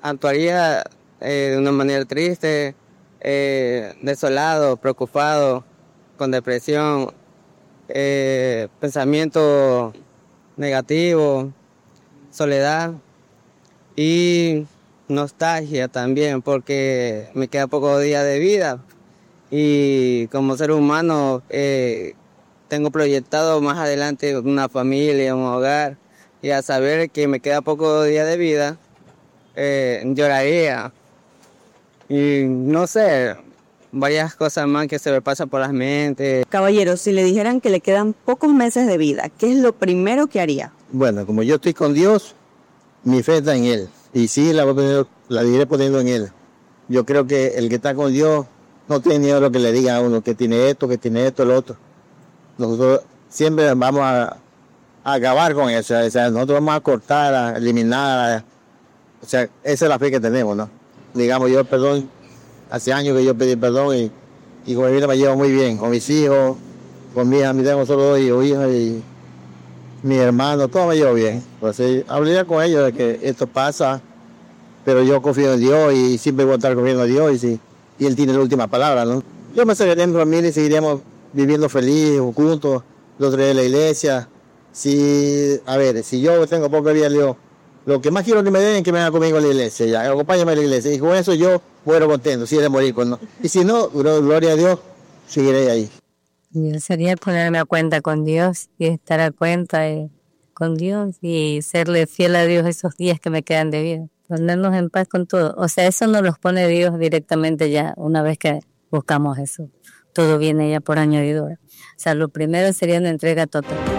actuaría de una manera triste, desolado, preocupado, con depresión, pensamiento negativo, soledad y nostalgia también, porque me queda pocos días de vida y como ser humano tengo proyectado más adelante una familia, un hogar, y al saber que me queda pocos días de vida, lloraría y no sé, varias cosas más que se me pasan por las mentes. Caballero, si le dijeran que le quedan pocos meses de vida, ¿qué es lo primero que haría? Bueno, como yo estoy con Dios, mi fe está en Él. Y sí, la iré poniendo en Él. Yo creo que el que está con Dios no tiene miedo a lo que le diga a uno, que tiene esto, lo otro. Nosotros siempre vamos a acabar con eso. O sea, nosotros vamos a cortar, a eliminar. O sea, esa es la fe que tenemos, ¿no? Digamos, yo perdón, hace años que yo pedí perdón y con mi vida me llevo muy bien. Con mis hijos, con mi hija, tengo solo 2 hijos, hijas y mi hermano, todo me llevo bien. Entonces, hablaría con ellos de que esto pasa, pero yo confío en Dios y siempre voy a estar confiando en Dios y Él tiene la última palabra, ¿no? Yo me seguiré en familia y seguiremos viviendo felices, juntos, los tres de la iglesia. Si yo tengo poco vida, Dios, lo que más quiero que me den es que me vengan conmigo a la iglesia, ya, acompáñame a la iglesia. Y con eso yo muero contento, si he de morir, pues no. Y si no, gloria a Dios, seguiré ahí. Yo sería ponerme a cuenta con Dios y estar a cuenta con Dios y serle fiel a Dios esos días que me quedan de vida. Ponernos en paz con todo. O sea, eso nos los pone Dios directamente ya una vez que buscamos eso. Todo viene ya por añadidura. O sea, lo primero sería una entrega total.